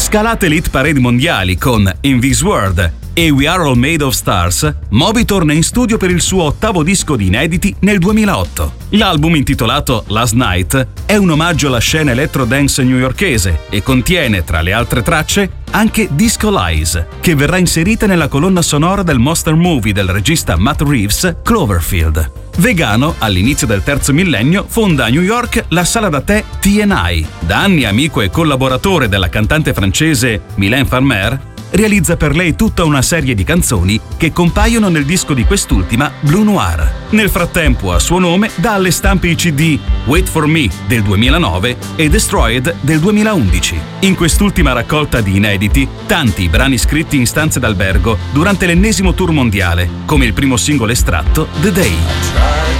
Scalate l'hit parade mondiali con In This World e We Are All Made of Stars, Moby torna in studio per il suo 8º disco di inediti nel 2008. L'album, intitolato Last Night, è un omaggio alla scena electro-dance newyorkese e contiene, tra le altre tracce, anche Disco Lies, che verrà inserita nella colonna sonora del monster movie del regista Matt Reeves, Cloverfield. Vegano, all'inizio del terzo millennio fonda a New York la sala da tè T&I. Da anni amico e collaboratore della cantante francese Mylène Farmer, realizza per lei tutta una serie di canzoni che compaiono nel disco di quest'ultima, Blue Noir. Nel frattempo, a suo nome, dà alle stampe i CD Wait For Me del 2009 e Destroyed del 2011. In quest'ultima raccolta di inediti, tanti i brani scritti in stanze d'albergo durante l'ennesimo tour mondiale, come il primo singolo estratto, The Day.